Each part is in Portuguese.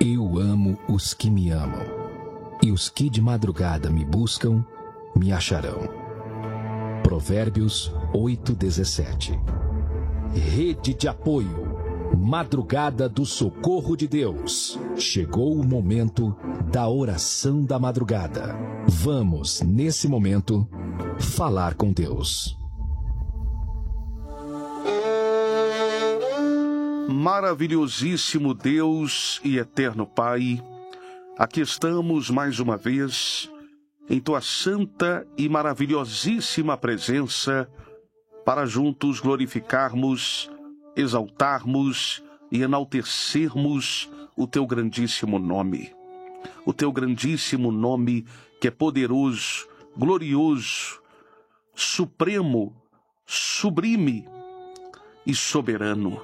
Eu amo os que me amam, e os que de madrugada me buscam, me acharão. Provérbios 8:17. Rede de apoio. Madrugada do socorro de Deus. Chegou o momento da oração da madrugada. Vamos, nesse momento, falar com Deus. Maravilhosíssimo Deus e eterno Pai, aqui estamos mais uma vez em Tua santa e maravilhosíssima presença para juntos glorificarmos, exaltarmos e enaltecermos o Teu grandíssimo nome. O Teu grandíssimo nome que é poderoso, glorioso, supremo, sublime e soberano.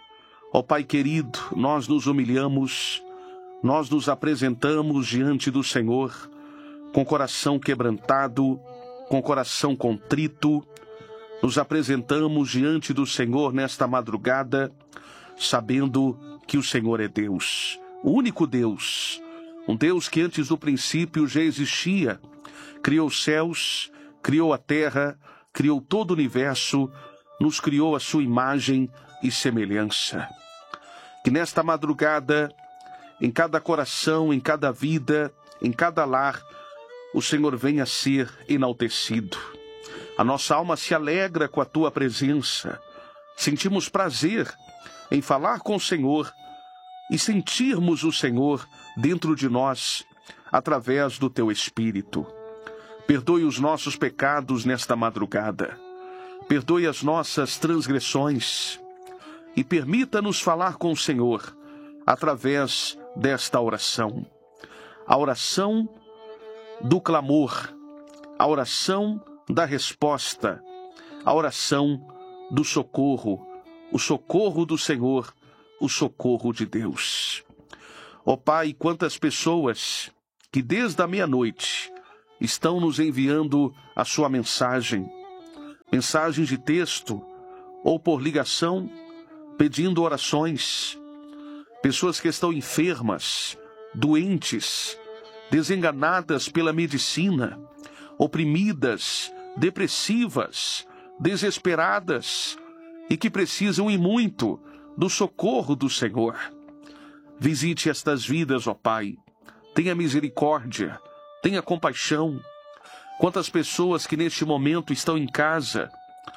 Ó Pai querido, nós nos humilhamos, nós nos apresentamos diante do Senhor com coração quebrantado, com coração contrito. Nos apresentamos diante do Senhor nesta madrugada, sabendo que o Senhor é Deus, o único Deus, um Deus que antes do princípio já existia, criou os céus, criou a terra, criou todo o universo, nos criou a sua imagem e semelhança. Que nesta madrugada, em cada coração, em cada vida, em cada lar, o Senhor venha a ser enaltecido. A nossa alma se alegra com a Tua presença. Sentimos prazer em falar com o Senhor e sentirmos o Senhor dentro de nós, através do Teu Espírito. Perdoe os nossos pecados nesta madrugada. Perdoe as nossas transgressões. E permita-nos falar com o Senhor através desta oração. A oração do clamor, a oração da resposta, a oração do socorro, o socorro do Senhor, o socorro de Deus. Ó Pai, quantas pessoas que desde a meia-noite estão nos enviando a sua mensagem de texto ou por ligação, pedindo orações. Pessoas que estão enfermas, doentes, desenganadas pela medicina, oprimidas, depressivas, desesperadas e que precisam e muito do socorro do Senhor. Visite estas vidas, ó Pai. Tenha misericórdia, tenha compaixão. Quantas pessoas que neste momento estão em casa,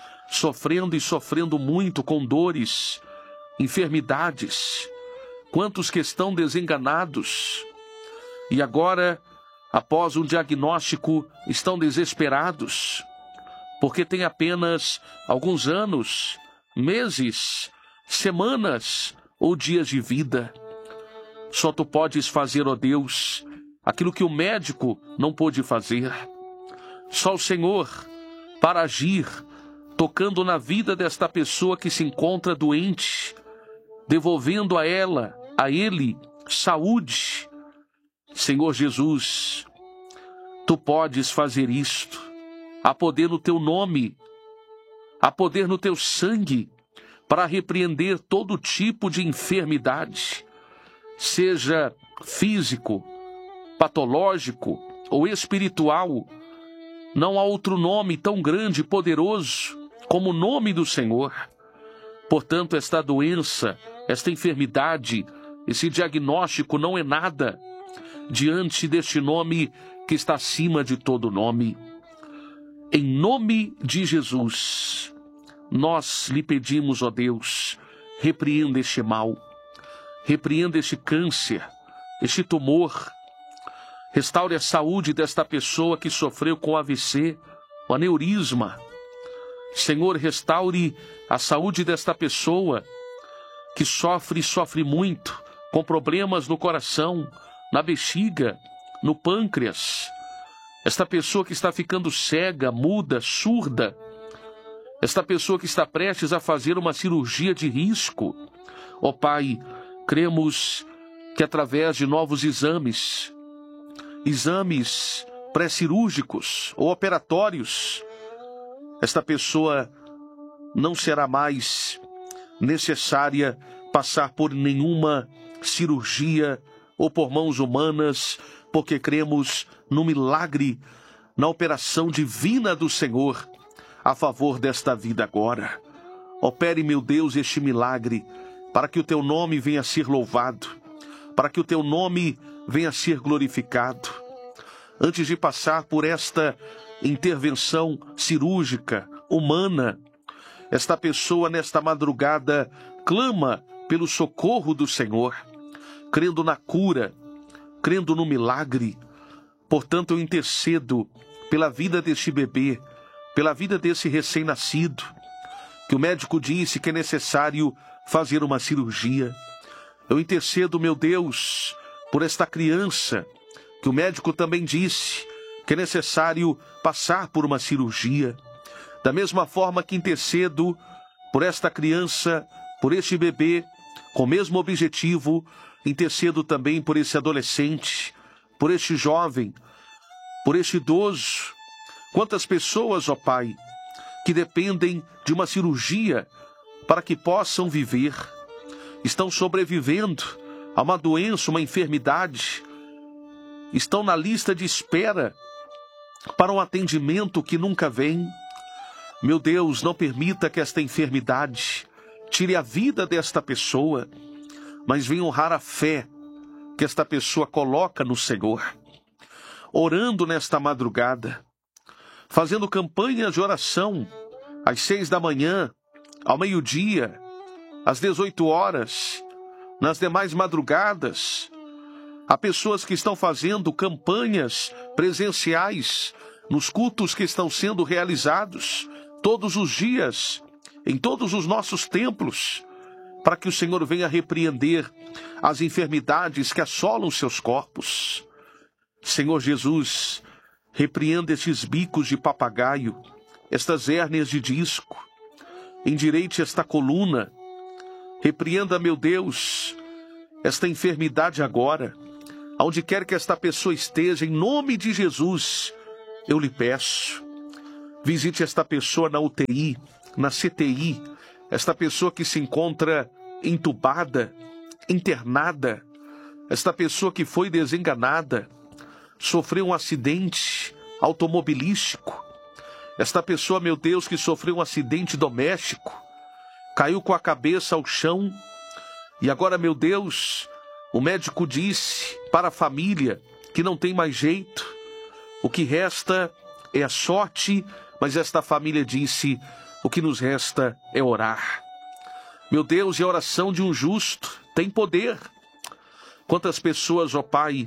sofrendo muito com dores, enfermidades. Quantos que estão desenganados e agora, após um diagnóstico, estão desesperados, porque têm apenas alguns anos, meses, semanas ou dias de vida. Só Tu podes fazer, ó Deus, aquilo que o médico não pôde fazer. Só o Senhor para agir, tocando na vida desta pessoa que se encontra doente, devolvendo a ela, a ele, saúde. Senhor Jesus, Tu podes fazer isto. Há poder no Teu nome, há poder no Teu sangue, para repreender todo tipo de enfermidade, seja físico, patológico ou espiritual. Não há outro nome tão grande e poderoso como o nome do Senhor. Portanto, esta doença, esta enfermidade, esse diagnóstico não é nada diante deste nome que está acima de todo nome. Em nome de Jesus, nós lhe pedimos, ó Deus, repreenda este mal, repreenda este câncer, este tumor, restaure a saúde desta pessoa que sofreu com AVC, o aneurisma. Senhor, restaure a saúde desta pessoa que sofre muito, com problemas no coração, na bexiga, no pâncreas. Esta pessoa que está ficando cega, muda, surda. Esta pessoa que está prestes a fazer uma cirurgia de risco. Ó Pai, cremos que através de novos exames pré-cirúrgicos ou operatórios, esta pessoa não será mais necessária passar por nenhuma cirurgia ou por mãos humanas, porque cremos no milagre, na operação divina do Senhor a favor desta vida agora. Opere, meu Deus, este milagre, para que o teu nome venha a ser louvado, para que o teu nome venha a ser glorificado. Antes de passar por esta intervenção cirúrgica, humana, esta pessoa nesta madrugada clama pelo socorro do Senhor, crendo na cura, crendo no milagre. Portanto, eu intercedo pela vida deste bebê, pela vida desse recém-nascido, que o médico disse que é necessário fazer uma cirurgia. Eu intercedo, meu Deus, por esta criança, que o médico também disse que é necessário passar por uma cirurgia. Da mesma forma que intercedo por esta criança, por este bebê, com o mesmo objetivo, intercedo também por esse adolescente, por este jovem, por este idoso. Quantas pessoas, ó Pai, que dependem de uma cirurgia para que possam viver, estão sobrevivendo a uma doença, uma enfermidade, estão na lista de espera para um atendimento que nunca vem. Meu Deus, não permita que esta enfermidade tire a vida desta pessoa, mas venha honrar a fé que esta pessoa coloca no Senhor. Orando nesta madrugada, fazendo campanhas de oração às 6 da manhã, ao meio-dia, às 18 horas, nas demais madrugadas. Há pessoas que estão fazendo campanhas presenciais nos cultos que estão sendo realizados todos os dias, em todos os nossos templos, para que o Senhor venha repreender as enfermidades que assolam seus corpos. Senhor Jesus, repreenda estes bicos de papagaio, estas hérnias de disco, endireite esta coluna, repreenda, meu Deus, esta enfermidade agora, aonde quer que esta pessoa esteja, em nome de Jesus, eu lhe peço, visite esta pessoa na UTI, na CTI, esta pessoa que se encontra entubada, internada, esta pessoa que foi desenganada, sofreu um acidente automobilístico, esta pessoa, meu Deus, que sofreu um acidente doméstico, caiu com a cabeça ao chão, e agora, meu Deus, o médico disse para a família que não tem mais jeito, o que resta é a sorte, mas esta família disse, o que nos resta é orar. Meu Deus, e a oração de um justo tem poder. Quantas pessoas, ó Pai,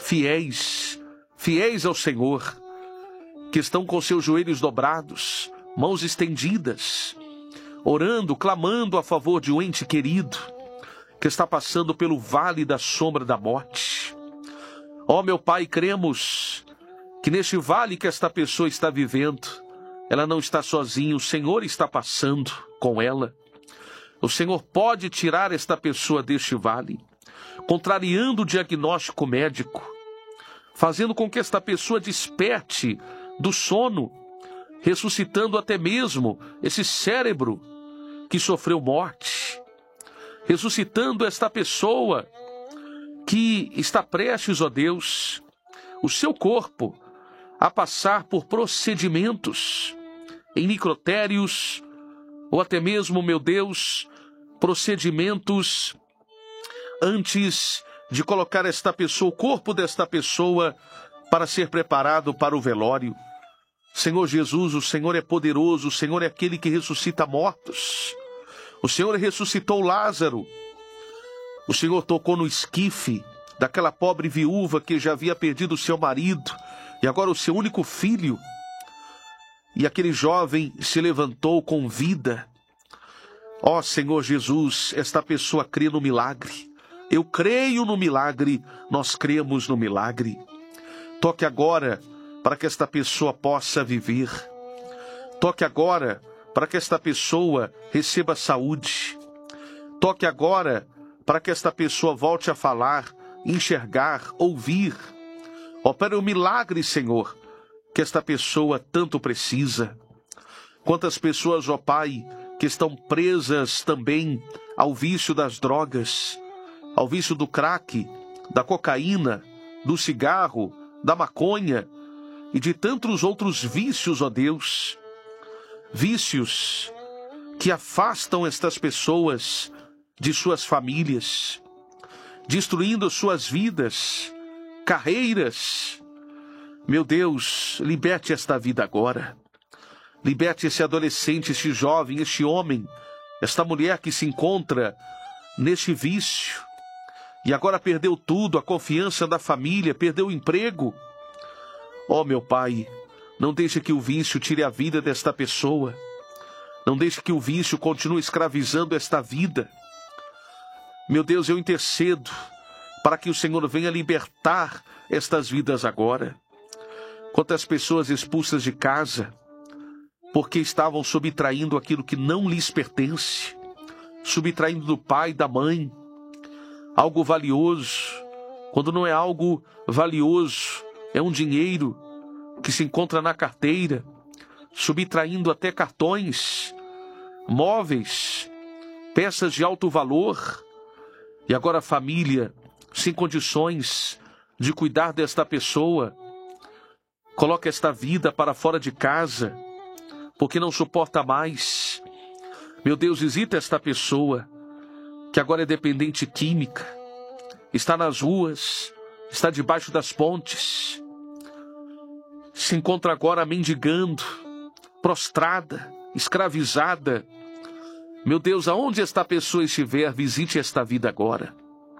fiéis ao Senhor, que estão com seus joelhos dobrados, mãos estendidas, orando, clamando a favor de um ente querido, que está passando pelo vale da sombra da morte. Ó meu Pai, cremos que neste vale que esta pessoa está vivendo, ela não está sozinha, o Senhor está passando com ela. O Senhor pode tirar esta pessoa deste vale, contrariando o diagnóstico médico, fazendo com que esta pessoa desperte do sono, ressuscitando até mesmo esse cérebro que sofreu morte, ressuscitando esta pessoa que está prestes, ó Deus, o seu corpo a passar por procedimentos em necrotérios, ou até mesmo, meu Deus, procedimentos antes de colocar esta pessoa, o corpo desta pessoa, para ser preparado para o velório. Senhor Jesus, o Senhor é poderoso, o Senhor é aquele que ressuscita mortos. O Senhor ressuscitou Lázaro. O Senhor tocou no esquife daquela pobre viúva que já havia perdido o seu marido e agora o seu único filho. E aquele jovem se levantou com vida. Ó Senhor Jesus, esta pessoa crê no milagre. Eu creio no milagre, nós cremos no milagre. Toque agora para que esta pessoa possa viver. Toque agora para que esta pessoa receba saúde. Toque agora para que esta pessoa volte a falar, enxergar, ouvir. Opere o milagre, Senhor, que esta pessoa tanto precisa. Quantas pessoas, ó Pai, que estão presas também ao vício das drogas, ao vício do crack, da cocaína, do cigarro, da maconha e de tantos outros vícios, ó Deus. Vícios que afastam estas pessoas de suas famílias, destruindo suas vidas, carreiras. Meu Deus, liberte esta vida agora. Liberte esse adolescente, este jovem, este homem, esta mulher que se encontra neste vício e agora perdeu tudo, a confiança da família, perdeu o emprego. Ó meu Pai, não deixe que o vício tire a vida desta pessoa. Não deixe que o vício continue escravizando esta vida. Meu Deus, eu intercedo para que o Senhor venha libertar estas vidas agora. Quantas pessoas expulsas de casa, porque estavam subtraindo aquilo que não lhes pertence, subtraindo do pai, da mãe, algo valioso, quando não é algo valioso, é um dinheiro que se encontra na carteira, subtraindo até cartões, móveis, peças de alto valor, e agora a família, sem condições de cuidar desta pessoa, coloca esta vida para fora de casa, porque não suporta mais. Meu Deus, visita esta pessoa, que agora é dependente química, está nas ruas, está debaixo das pontes, se encontra agora mendigando, prostrada, escravizada. Meu Deus, aonde esta pessoa estiver, visite esta vida agora.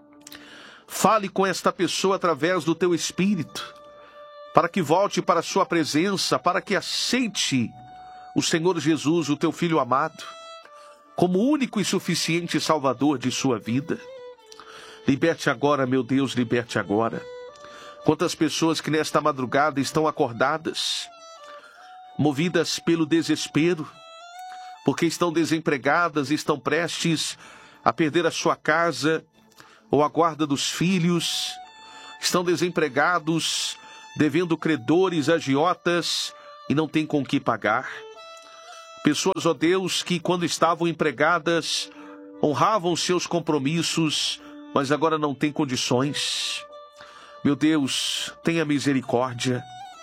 Fale com esta pessoa através do teu Espírito, para que volte para a sua presença, para que aceite o Senhor Jesus, o teu Filho amado, como único e suficiente Salvador de sua vida. Liberte agora, meu Deus, liberte agora. Quantas pessoas que nesta madrugada estão acordadas, movidas pelo desespero, porque estão desempregadas, estão prestes a perder a sua casa ou a guarda dos filhos, estão desempregados, devendo credores, agiotas, e não têm com que pagar. Pessoas, ó Deus, que quando estavam empregadas, honravam seus compromissos, mas agora não têm condições. Meu Deus, tenha misericórdia.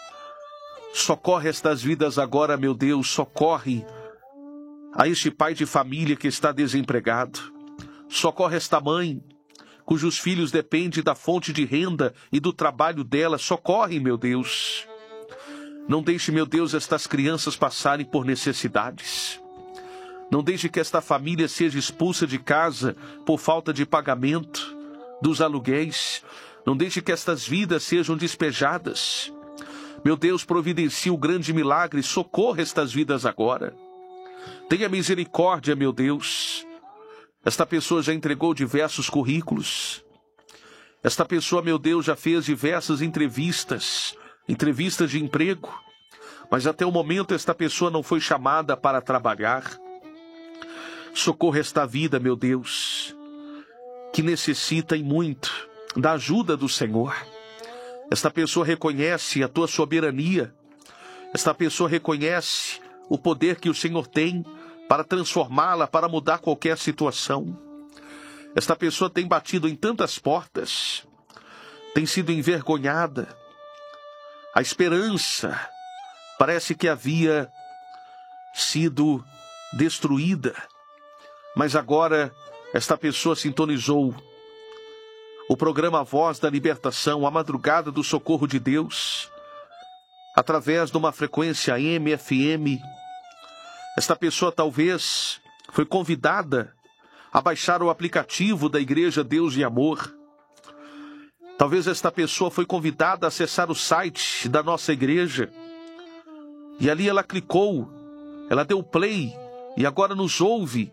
Socorre estas vidas agora, meu Deus, socorre a este pai de família que está desempregado. Socorre esta mãe, cujos filhos dependem da fonte de renda e do trabalho dela. Socorre, meu Deus. Não deixe, meu Deus, estas crianças passarem por necessidades. Não deixe que esta família seja expulsa de casa por falta de pagamento dos aluguéis. Não deixe que estas vidas sejam despejadas. Meu Deus, providencie o grande milagre, socorra estas vidas agora. Tenha misericórdia, meu Deus. Esta pessoa já entregou diversos currículos. Esta pessoa, meu Deus, já fez diversas entrevistas de emprego. Mas até o momento esta pessoa não foi chamada para trabalhar. Socorra esta vida, meu Deus, que necessita e muito da ajuda do Senhor. Esta pessoa reconhece a tua soberania. Esta pessoa reconhece o poder que o Senhor tem para transformá-la, para mudar qualquer situação. Esta pessoa tem batido em tantas portas, tem sido envergonhada. A esperança parece que havia sido destruída, mas agora esta pessoa sintonizou o programa Voz da Libertação, a madrugada do socorro de Deus, através de uma frequência AM, FM. Esta pessoa talvez foi convidada a baixar o aplicativo da Igreja Deus e Amor. Talvez esta pessoa foi convidada a acessar o site da nossa igreja. E ali ela clicou, ela deu play e agora nos ouve.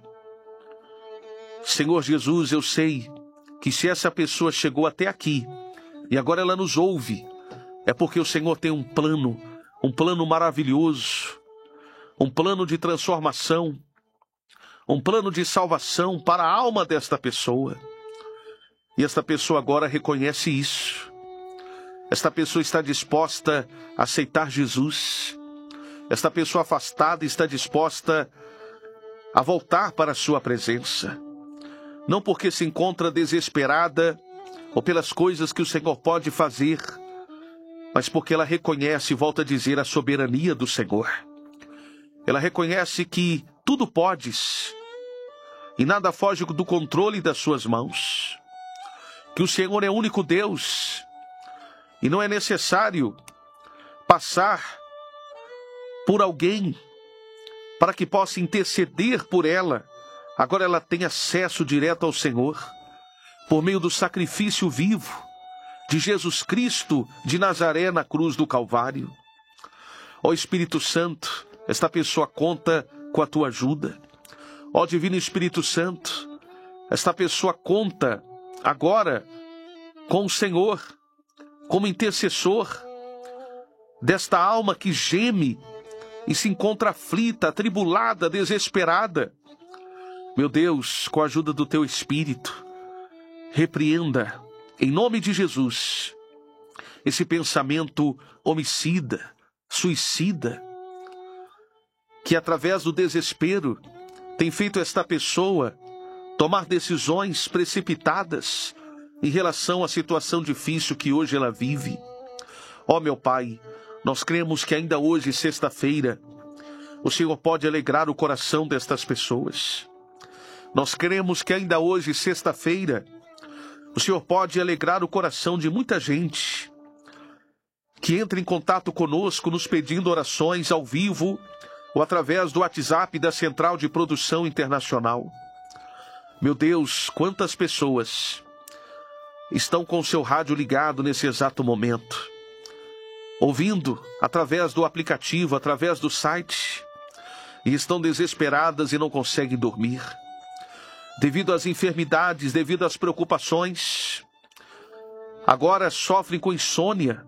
Senhor Jesus, eu sei que se essa pessoa chegou até aqui e agora ela nos ouve, é porque o Senhor tem um plano maravilhoso, um plano de transformação, um plano de salvação para a alma desta pessoa. E esta pessoa agora reconhece isso. Esta pessoa está disposta a aceitar Jesus. Esta pessoa afastada está disposta a voltar para a sua presença. Não porque se encontra desesperada ou pelas coisas que o Senhor pode fazer, mas porque ela reconhece, volta a dizer, a soberania do Senhor. Ela reconhece que tudo podes e nada foge do controle das suas mãos. Que o Senhor é o único Deus e não é necessário passar por alguém para que possa interceder por ela. Agora ela tem acesso direto ao Senhor por meio do sacrifício vivo de Jesus Cristo de Nazaré na cruz do Calvário. Ó Espírito Santo, esta pessoa conta com a tua ajuda. Ó Divino Espírito Santo, esta pessoa conta agora com o Senhor como intercessor desta alma que geme e se encontra aflita, atribulada, desesperada. Meu Deus, com a ajuda do teu Espírito, repreenda, em nome de Jesus, esse pensamento homicida, suicida, que através do desespero tem feito esta pessoa tomar decisões precipitadas em relação à situação difícil que hoje ela vive. Ó meu Pai, nós cremos que ainda hoje, sexta-feira, o Senhor pode alegrar o coração destas pessoas. Nós cremos que ainda hoje, sexta-feira, o Senhor pode alegrar o coração de muita gente que entra em contato conosco nos pedindo orações ao vivo ou através do WhatsApp da Central de Produção Internacional. Meu Deus, quantas pessoas estão com o seu rádio ligado nesse exato momento, ouvindo através do aplicativo, através do site, e estão desesperadas e não conseguem dormir, devido às enfermidades, devido às preocupações. Agora sofrem com insônia,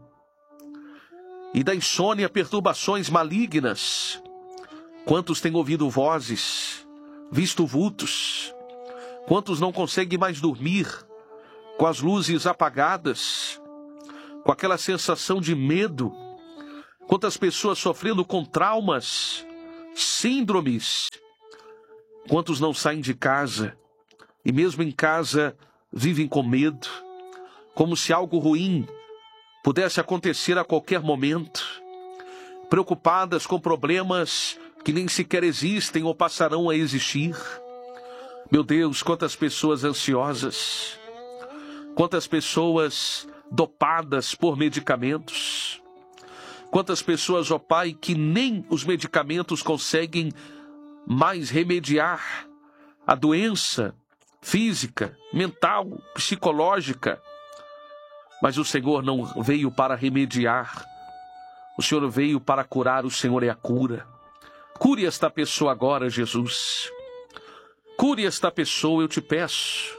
e da insônia perturbações malignas. Quantos têm ouvido vozes, visto vultos? Quantos não conseguem mais dormir com as luzes apagadas, com aquela sensação de medo? Quantas pessoas sofrendo com traumas, síndromes? Quantos não saem de casa e mesmo em casa vivem com medo, como se algo ruim pudesse acontecer a qualquer momento, preocupadas com problemas que nem sequer existem ou passarão a existir? Meu Deus, quantas pessoas ansiosas, quantas pessoas dopadas por medicamentos, quantas pessoas, ó Pai, que nem os medicamentos conseguem mais remediar a doença física, mental, psicológica. Mas o Senhor não veio para remediar, o Senhor veio para curar, o Senhor é a cura. Cure esta pessoa agora, Jesus. Cure esta pessoa, eu te peço.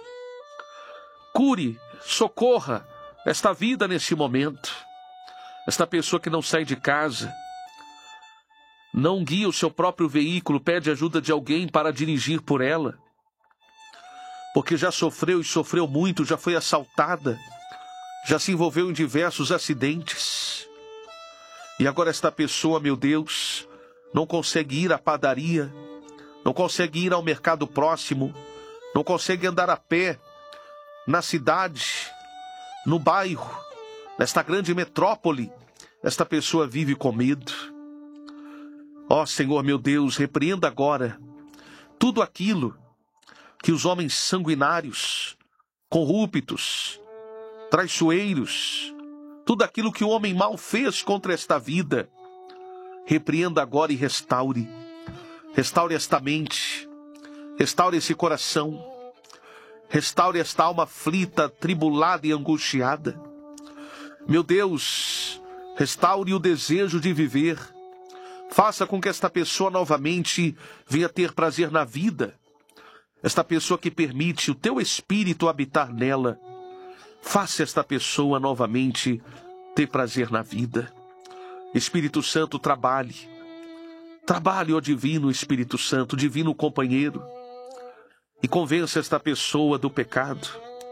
Cure, socorra esta vida nesse momento. Esta pessoa que não sai de casa, não guia o seu próprio veículo, pede ajuda de alguém para dirigir por ela, porque já sofreu e sofreu muito, já foi assaltada, já se envolveu em diversos acidentes. E agora esta pessoa, meu Deus, não consegue ir à padaria, não consegue ir ao mercado próximo, não consegue andar a pé na cidade, no bairro, nesta grande metrópole. Esta pessoa vive com medo. Ó Senhor, meu Deus, repreenda agora tudo aquilo que os homens sanguinários, corruptos, traiçoeiros, tudo aquilo que o homem mal fez contra esta vida, repreenda agora e restaure. Restaure esta mente, restaure esse coração, restaure esta alma aflita, tribulada e angustiada. Meu Deus, restaure o desejo de viver. Faça com que esta pessoa novamente venha ter prazer na vida. Esta pessoa que permite o teu Espírito habitar nela. Faça esta pessoa novamente ter prazer na vida. Espírito Santo, trabalhe. Trabalhe, ó Divino Espírito Santo, Divino Companheiro, e convença esta pessoa do pecado.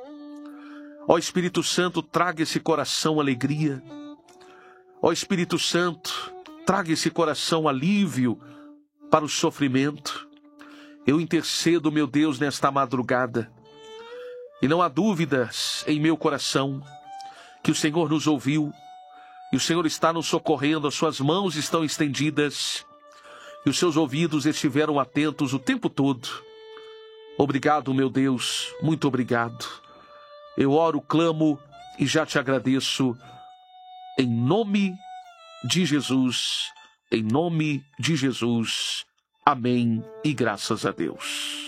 Ó Espírito Santo, traga esse coração alegria. Ó Espírito Santo, traga esse coração alívio para o sofrimento. Eu intercedo, meu Deus, nesta madrugada. E não há dúvidas em meu coração que o Senhor nos ouviu e o Senhor está nos socorrendo, as suas mãos estão estendidas e os seus ouvidos estiveram atentos o tempo todo. Obrigado, meu Deus, muito obrigado. Eu oro, clamo e já te agradeço. Em nome de Jesus, em nome de Jesus. Amém e graças a Deus.